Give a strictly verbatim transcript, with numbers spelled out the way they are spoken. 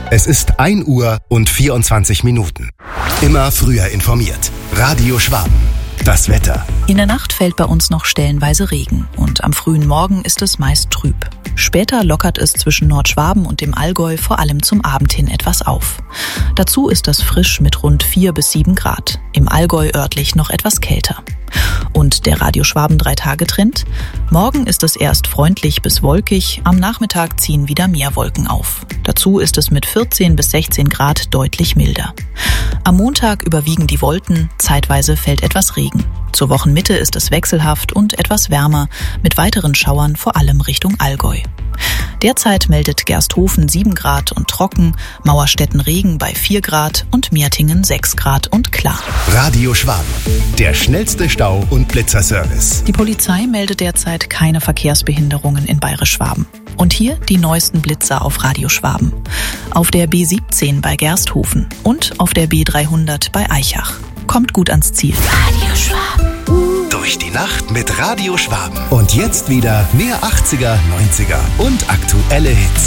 Es ist ein Uhr und vierundzwanzig Minuten. Immer früher informiert. Radio Schwaben. Das Wetter. In der Nacht fällt bei uns noch stellenweise Regen und am frühen Morgen ist es meist trüb. Später lockert es zwischen Nordschwaben und dem Allgäu vor allem zum Abend hin etwas auf. Dazu ist es frisch mit rund vier bis sieben Grad. Im Allgäu örtlich noch etwas kälter. Und der Radio Schwaben drei Tage Trend? Morgen ist es erst freundlich bis wolkig, am Nachmittag ziehen wieder mehr Wolken auf. Dazu ist es mit vierzehn bis sechzehn Grad deutlich milder. Am Montag überwiegen die Wolken, zeitweise fällt etwas Regen. Zur Wochenmitte ist es wechselhaft und etwas wärmer, mit weiteren Schauern vor allem Richtung Allgäu. Derzeit meldet Gersthofen sieben Grad und trocken, Mauerstetten Regen bei vier Grad und Meertingen sechs Grad und klar. Radio Schwaben, der schnellste Stau- und Blitzerservice. Die Polizei meldet derzeit keine Verkehrsbehinderungen in Bayerisch-Schwaben. Und hier die neuesten Blitzer auf Radio Schwaben. Auf der B siebzehn bei Gersthofen und auf der B dreihundert bei Aichach. Kommt gut ans Ziel. Radio Schwaben. Durch die Nacht mit Radio Schwaben. Und jetzt wieder mehr achtziger, neunziger und aktuelle Hits.